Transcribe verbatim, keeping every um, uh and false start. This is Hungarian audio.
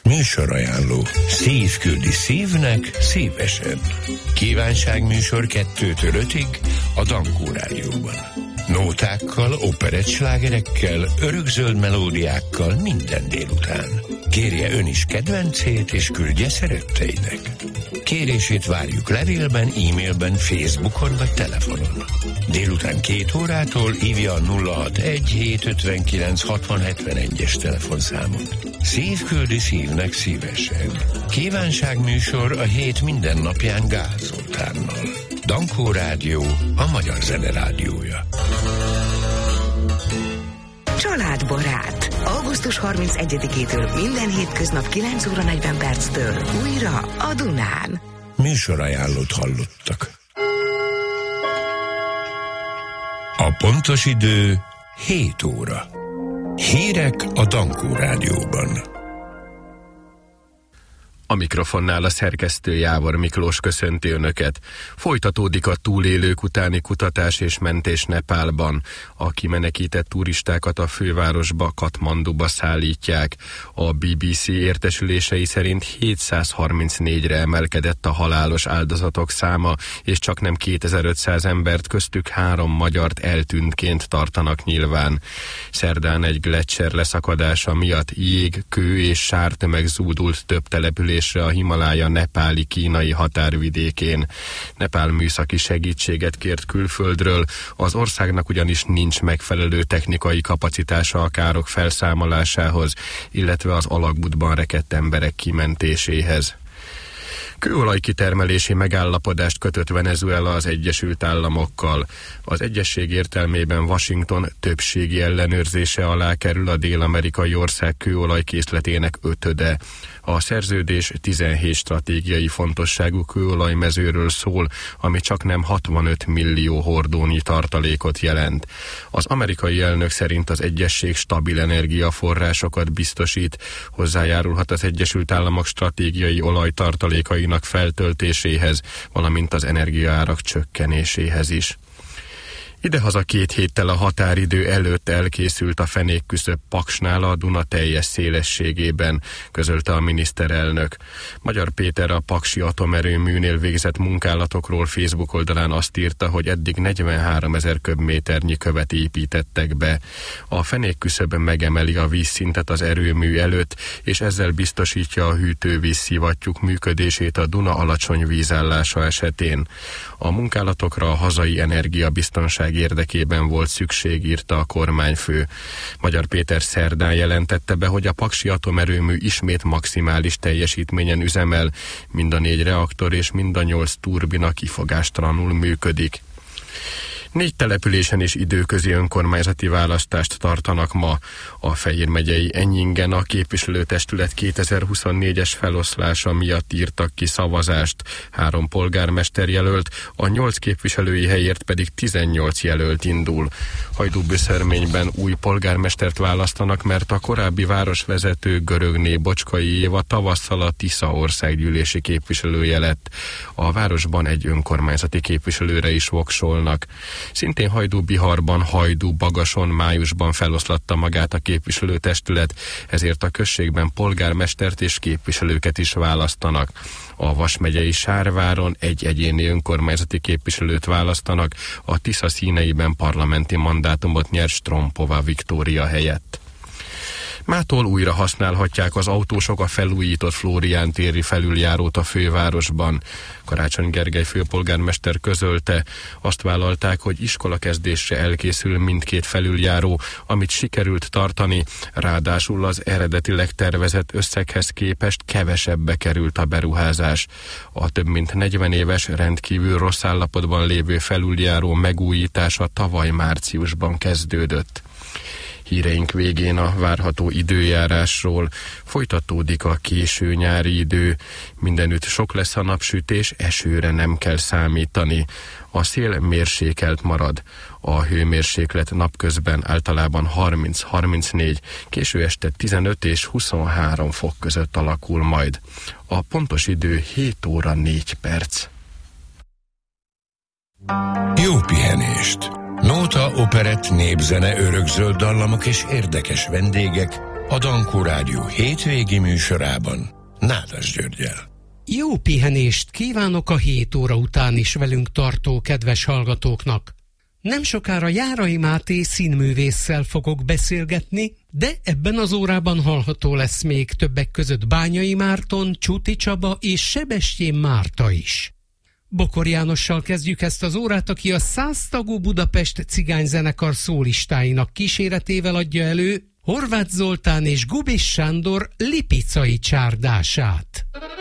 Műsorajánló. Szív küldi szívnek szívesen. Kívánságműsor kettőtől ötig a Dankó Rádióban. Nótákkal, operettslágerekkel, örökzöld melódiákkal minden délután. Kérje ön is kedvencét, és küldje szeretteinek. Kérését várjuk levélben, e-mailben, Facebookon vagy telefonon. Délután két órától hívja a nulla hatvanegy hétszázötvenkilenc hatvan hetvenegyes telefonszámon. Szív küldi szívnek szívesen. Kívánságműsor a hét minden napján Gál Zoltánnal. Dankó Rádió, a magyar zene rádiója. Családbarát. augusztus harmincegyedikétől minden hétköznap kilenc óra negyven perctől újra a Dunán. Műsorajánlót hallottak. A pontos idő hét óra. Hírek a Dankó Rádióban. A mikrofonnál a szerkesztő Jávor Miklós köszönti önöket. Folytatódik a túlélők utáni kutatás és mentés Nepálban. A kimenekített turistákat a fővárosba, Katmanduba szállítják. A bé bé cé értesülései szerint hétszázharmincnégyre emelkedett a halálos áldozatok száma, és csaknem kétezer-ötszáz embert, köztük három magyart eltűntként tartanak nyilván. Szerdán egy gleccser leszakadása miatt jég, kő és sártömeg zúdult több település a Himalája nepáli kínai határvidékén. Nepál műszaki segítséget kért külföldről, az országnak ugyanis nincs megfelelő technikai kapacitása a károk felszámolásához, illetve az alagútban rekedt emberek kimentéséhez. Kőolajkitermelési megállapodást kötött Venezuela az Egyesült Államokkal. Az egyesség értelmében Washington többségi ellenőrzése alá kerül a dél-amerikai ország kőolajkészletének ötöde. A szerződés tizenhét stratégiai fontosságú kőolajmezőről szól, ami csaknem hatvanöt millió hordónyi tartalékot jelent. Az amerikai elnök szerint az egyesség stabil energiaforrásokat biztosít, hozzájárulhat az Egyesült Államok stratégiai olajtartalékainak feltöltéséhez, valamint az energiaárak csökkenéséhez is. Idehaza két héttel a határidő előtt elkészült a fenékküszöb Paksnál a Duna teljes szélességében, közölte a miniszterelnök. Magyar Péter a paksi atomerőműnél végzett munkálatokról Facebook oldalán azt írta, hogy eddig negyvenháromezer köbméternyi követ építettek be. A fenékküszöb megemeli a vízszintet az erőmű előtt, és ezzel biztosítja a hűtővíz szivattyúk működését a Duna alacsony vízállása esetén. A munkálatokra a hazai energiabiztonság érdekében volt szükség, írta a kormányfő. Magyar Péter szerdán jelentette be, hogy a paksi atomerőmű ismét maximális teljesítményen üzemel, mind a négy reaktor és mind a nyolc turbina kifogástalanul működik. Négy településen is időközi önkormányzati választást tartanak ma. A Fejér megyei Enyingen a képviselőtestület kétezer-huszonnégyes feloszlása miatt írtak ki szavazást. Három polgármester jelölt, a nyolc képviselői helyért pedig tizennyolc jelölt indul. Hajdúböszörményben új polgármestert választanak, mert a korábbi városvezető Görögné Bocskai Éva tavasszal a Tisza országgyűlési képviselője lett. A városban egy önkormányzati képviselőre is voksolnak. Szintén Hajdú-Biharban, Hajdú-Bagason májusban feloszlatta magát a képviselőtestület, ezért a községben polgármestert és képviselőket is választanak. A Vas megyei Sárváron egy egyéni önkormányzati képviselőt választanak, a Tisza színeiben parlamenti mandátumot nyer Strompova Viktória helyett. Mától újra használhatják az autósok a felújított Flórián téri felüljárót a fővárosban. Karácsony Gergely főpolgármester közölte, azt vállalták, hogy iskolakezdésre elkészül mindkét felüljáró, amit sikerült tartani, ráadásul az eredetileg tervezett összeghez képest kevesebbe került a beruházás. A több mint negyven éves rendkívül rossz állapotban lévő felüljáró megújítása tavaly márciusban kezdődött. Híreink végén a várható időjárásról. Folytatódik a késő nyári idő. Mindenütt sok lesz a napsütés, esőre nem kell számítani. A szél mérsékelt marad. A hőmérséklet napközben általában harminc-harmincnégy, késő este tizenöt és huszonhárom fok között alakul majd. A pontos idő hét óra négy perc. Jó pihenést! Nóta, operett, népzene, örökzöld dallamok és érdekes vendégek a Dankó Rádió hétvégi műsorában Nádas Györggyel. Jó pihenést kívánok a hét óra után is velünk tartó kedves hallgatóknak. Nem sokára Járai Máté színművésszel fogok beszélgetni, de ebben az órában hallható lesz még többek között Bányai Márton, Csuti Csaba és Sebestyén Márta is. Bokor Jánossal kezdjük ezt az órát, aki a száztagú Budapest cigányzenekar szólistáinak kíséretével adja elő Horváth Zoltán és Gubis Sándor lipicai csárdását.